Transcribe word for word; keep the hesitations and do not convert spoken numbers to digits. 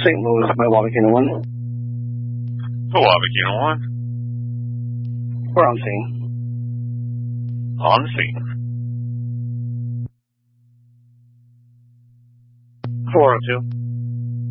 Saint Louis by Wabakina one. To Wabakina one. We're on scene. On scene. four oh two.